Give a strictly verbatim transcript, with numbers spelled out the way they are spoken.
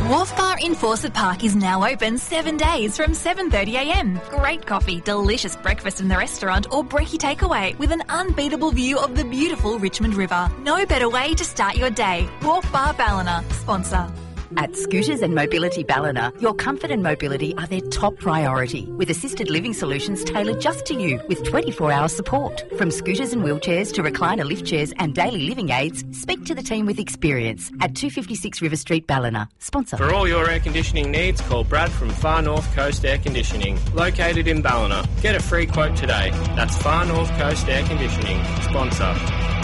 Wharf Bar in Fawcett Park is now open seven days from seven thirty a m. Great coffee, delicious breakfast in the restaurant or brekkie takeaway with an unbeatable view of the beautiful Richmond River. No better way to start your day. Wharf Bar Ballina, sponsor. At Scooters and Mobility Ballina, your comfort and mobility are their top priority, with assisted living solutions tailored just to you with twenty-four hour support. From scooters and wheelchairs to recliner lift chairs and daily living aids, speak to the team with experience at two fifty-six River Street, Ballina. Sponsor. For all your air conditioning needs, call Brad from Far North Coast Air Conditioning, located in Ballina. Get a free quote today. That's Far North Coast Air Conditioning. Sponsor.